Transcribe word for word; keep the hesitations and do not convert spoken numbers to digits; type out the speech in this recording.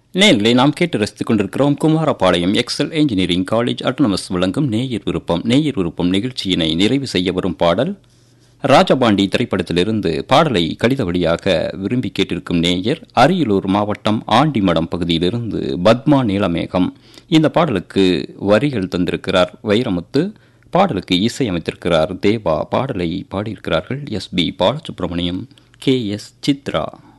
நேர்களை நாம் கேட்டு ரசித்துக் கொண்டிருக்கிறோம். Kumarapalayam XL engineering college autonomous வழங்கும் நேயர் விருப்பம். நேயர் விருப்பம் நிகழ்ச்சியினை நிறைவு செய்ய வரும் பாடல் ராஜபாண்டி திரைப்படத்திலிருந்து. பாடலை கடித வழியாக விரும்பி கேட்டிருக்கும் நேயர் அரியலூர் மாவட்டம் ஆண்டிமடம் பகுதியிலிருந்து பத்மா நீலமேகம். இந்த பாடலுக்கு வரிகள் தந்திருக்கிறார் வைரமுத்து, பாடலுக்கு இசையமைத்திருக்கிறார் தேவா. பாடலை பாடியிருக்கிறார்கள் S B Balasubramaniam, K S Chitra.